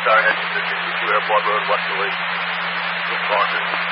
our heading to 62 Airport Road, Westerly. With caution.